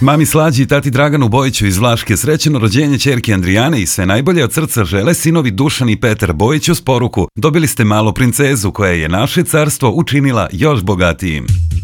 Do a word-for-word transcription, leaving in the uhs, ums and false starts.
Mami Slađi i tati Draganu Bojiću iz Vlaške srećeno rođenje ćerke Andrijane i sve najbolje od srca žele sinovi Dušan i Petar Bojić uz poruku: dobili ste malu princezu koja je naše carstvo učinila još bogatijim.